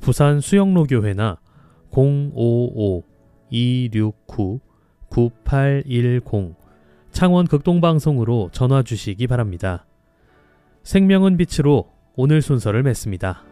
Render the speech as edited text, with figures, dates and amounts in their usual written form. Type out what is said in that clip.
부산 수영로교회나 055-269-9810 창원 극동방송으로 전화 주시기 바랍니다. 생명은 빛으로 오늘 순서를 맺습니다.